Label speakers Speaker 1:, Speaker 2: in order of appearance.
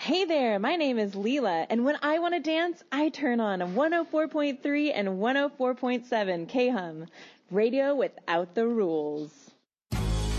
Speaker 1: Hey there, my name is Leela, and when I want to dance, I turn on 104.3 and 104.7 KHUM, radio without the rules.